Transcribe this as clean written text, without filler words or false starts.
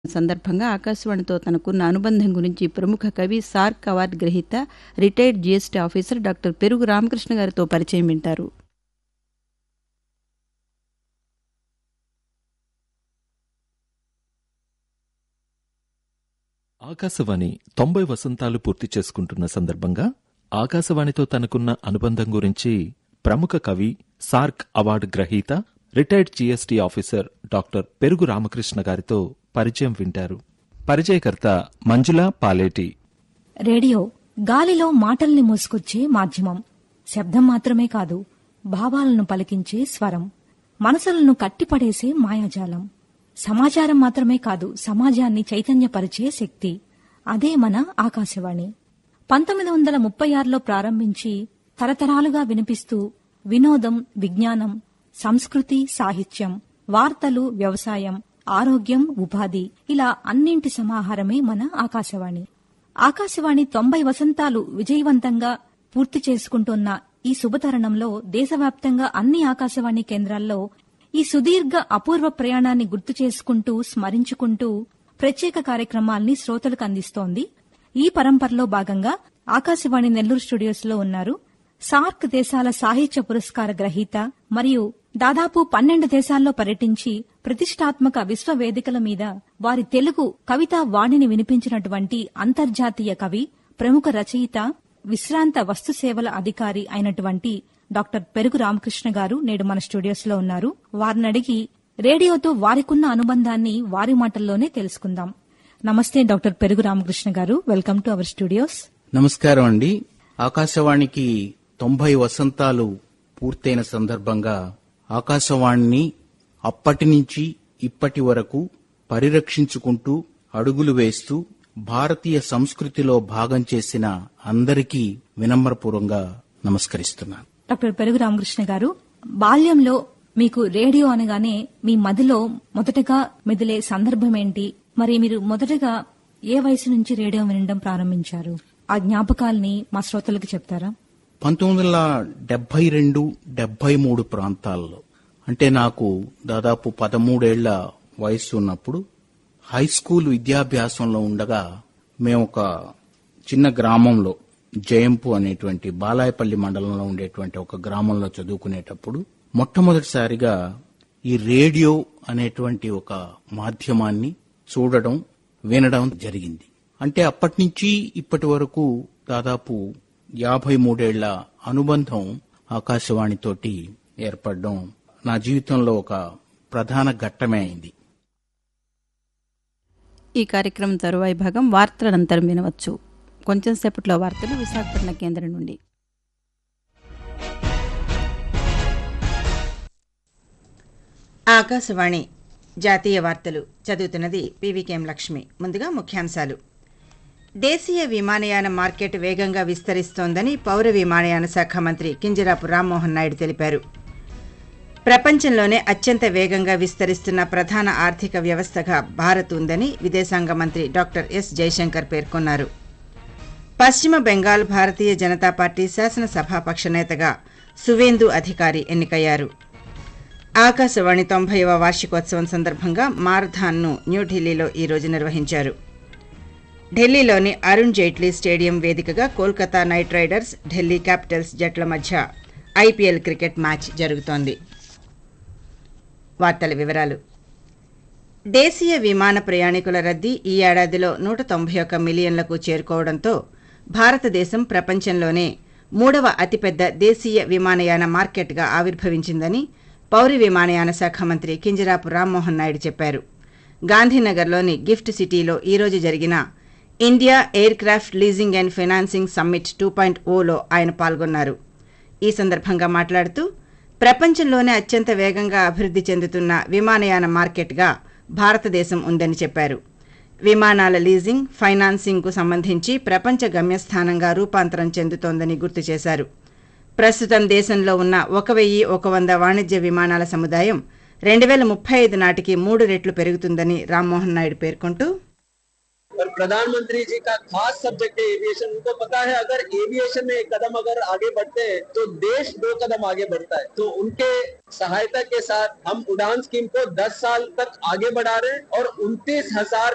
సందర్భంగా ఆకాశవాణితో తనకున్న అనుబంధం గురించి ప్రముఖ కవి, సార్క్ అవార్డు గ్రహీత, రిటైర్డ్ జీఎస్టీ ఆఫీసర్ డాక్టర్ పెరుగు రామకృష్ణ గారితో పరిచయం వింటారు. ఆకాశవాణి 90 వసంతాలు పూర్తి చేసుకుంటున్న సందర్భంగా ఆకాశవాణితో తనకున్న అనుబంధం గురించి ప్రముఖ కవి, సార్క్ అవార్డు గ్రహీత, రిటైర్డ్ జీఎస్టీ ఆఫీసర్ డాక్టర్ పెరుగు రామకృష్ణ గారితో పరిచయం వింటారు. పరిచయకర్త మంజుల పాలేటి. రేడియో గాలిలో మాటల్ని మోసుకొచ్చే మాధ్యమం. శబ్దం మాత్రమే కాదు, భావాలను పలికించే స్వరం, మనసులను కట్టిపడేసే మాయాజాలం. సమాచారం మాత్రమే కాదు, సమాజాన్ని చైతన్యపరిచే శక్తి. అదే మన ఆకాశవాణి. 1936లో ప్రారంభించి తరతరాలుగా వినిపిస్తూ వినోదం, విజ్ఞానం, సంస్కృతి, సాహిత్యం, వార్తలు, వ్యవసాయం, ఆరోగ్యం, ఉపాధి, ఇలా అన్నింటి సమాహారమే మన ఆకాశవాణి. ఆకాశవాణి 90 వసంతాలు విజయవంతంగా పూర్తి చేసుకుంటున్న ఈ శుభతరుణంలో దేశవ్యాప్తంగా అన్ని ఆకాశవాణి కేంద్రాల్లో ఈ సుదీర్ఘ అపూర్వ ప్రయాణాన్ని గుర్తు చేసుకుంటూ, స్మరించుకుంటూ ప్రత్యేక కార్యక్రమాల్ని శ్రోతలకు అందిస్తోంది. ఈ పరంపరలో భాగంగా ఆకాశవాణి నెల్లూరు స్టూడియోస్లో ఉన్నారు సార్క్ దేశాల సాహిత్య పురస్కార గ్రహీత మరియు దాదాపు 12 దేశాల్లో పర్యటించి ప్రతిష్టాత్మక విశ్వవేదికల మీద వారి తెలుగు కవితా వాణిని వినిపించినటువంటి అంతర్జాతీయ కవి, ప్రముఖ రచయిత, విశ్రాంత వస్తు సేవల అధికారి అయినటువంటి డాక్టర్ పెరుగు రామకృష్ణ గారు నేడు మన స్టూడియోస్లో ఉన్నారు. వారిని అడిగి రేడియోతో వారికున్న అనుబంధాన్ని వారి మాటల్లోనే తెలుసుకుందాం. నమస్తే డాక్టర్ పెరుగు రామకృష్ణ గారు, వెల్కమ్ టు అవర్ స్టూడియోస్. నమస్కారం అండి. ఆకాశవాణికి 90 వసంతాలు పూర్తయిన సందర్భంగా ఆకాశవాణిని అప్పటి నుంచి ఇప్పటి వరకు పరిరక్షించుకుంటూ అడుగులు వేస్తూ భారతీయ సంస్కృతిలో భాగం చేసిన అందరికీ వినమ్రపూర్వకంగా నమస్కరిస్తున్నాను. డాక్టర్ పెరుగు రామకృష్ణ గారు, బాల్యంలో మీకు రేడియో అనగానే మీ మదిలో మొదటగా మెదిలే సందర్భం ఏంటి? మరి మీరు మొదటగా ఏ వయసు నుంచి రేడియో వినడం ప్రారంభించారు? ఆ జ్ఞాపకాల్ని మా శ్రోతలకు చెప్తారా? 1972-73 ప్రాంతాల్లో, అంటే నాకు దాదాపు 13 ఏళ్ల వయస్సు ఉన్నప్పుడు హై స్కూల్ విద్యాభ్యాసంలో ఉండగా మేము ఒక చిన్న గ్రామంలో, జయంపు అనేటువంటి బాలాయపల్లి మండలంలో ఉండేటువంటి ఒక గ్రామంలో చదువుకునేటప్పుడు మొట్టమొదటిసారిగా ఈ రేడియో అనేటువంటి ఒక మాధ్యమాన్ని చూడడం, వినడం జరిగింది. అంటే అప్పటి నుంచి ఇప్పటి వరకు దాదాపు 53 ఏళ్ల అనుబంధం ఆకాశవాణితోటి ఏర్పడడం నా జీవితంలో ఒక ప్రధాన ఘట్టమే అయింది. ఈ కార్యక్రమం తరువాయి భాగం వార్తలనంతరం వినవచ్చు. కొంచెం సేపట్లో వార్తలు విశాఖపట్నం కేంద్రం నుండి. ఆకాశవాణి జాతీయ వార్తలు చదువుతున్నది పీవీకేఎం లక్ష్మి. ముందుగా ముఖ్యాంశాలు. దేశీయ విమానయాన మార్కెట్ వేగంగా విస్తరిస్తోందని పౌర విమానయాన శాఖ మంత్రి కింజరాపు రామ్మోహన్ నాయుడు తెలిపారు. ప్రపంచంలోనే అత్యంత వేగంగా విస్తరిస్తున్న ప్రధాన ఆర్థిక వ్యవస్థగా భారత్ ఉందని విదేశాంగ మంత్రి డాక్టర్ ఎస్ జైశంకర్ పేర్కొన్నారు. పశ్చిమ బెంగాల్ భారతీయ జనతా పార్టీ శాసనసభాపక్ష నేతగా సువేందు అధికారి ఎన్నికయ్యారు. ఆకాశవాణి 90వ వార్షికోత్సవం సందర్భంగా మారథాన్ను న్యూఢిల్లీలో ఈరోజు నిర్వహించారు. ఢిల్లీలోని అరుణ్ జైట్లీ స్టేడియం వేదికగా Kolkata night riders, Delhi Capitals జట్ల మధ్య ఐపీఎల్ క్రికెట్ మ్యాచ్ జరుగుతోంది. వార్తల వివరాలు. దేశీయ విమాన ప్రయాణికుల రద్దీ ఈ ఏడాదిలో 191 మిలియన్లకు చేరుకోవడంతో భారతదేశం ప్రపంచంలోనే 3వ అతిపెద్ద దేశీయ విమానయాన మార్కెట్గా ఆవిర్భవించిందని పౌర విమానయాన శాఖ మంత్రి కింజరాపు రామ్మోహన్ నాయుడు చెప్పారు. గాంధీనగర్లోని గిఫ్ట్ సిటీలో ఈరోజు జరిగిన India air craft leasing and financing summit 2.0లో ఆయన పాల్గొన్నారు. ఈ సందర్భంగా మాట్లాడుతూ ప్రపంచంలోనే అత్యంత వేగంగా అభివృద్ధి చెందుతున్న విమానయాన మార్కెట్గా భారతదేశం ఉందని చెప్పారు. విమానాల లీజింగ్, ఫైనాన్సింగ్కు సంబంధించి ప్రపంచ గమ్యస్థానంగా రూపాంతరం చెందుతోందని గుర్తు చేశారు. ప్రస్తుతం దేశంలో ఉన్న 1100 వాణిజ్య విమానాల సముదాయం 2035 నాటికి 3 రెట్లు పెరుగుతుందని రామ్మోహన్ నాయుడు పేర్కొంటూ, और प्रधानमंत्री जी का खास सब्जेक्ट है एविएशन। उनको पता है अगर एविएशन में एक कदम अगर आगे बढ़ते हैं तो देश 2 कदम आगे बढ़ता है। तो उनके सहायता के साथ हम उड़ान स्कीम को 10 साल तक आगे बढ़ा रहे हैं और 29,000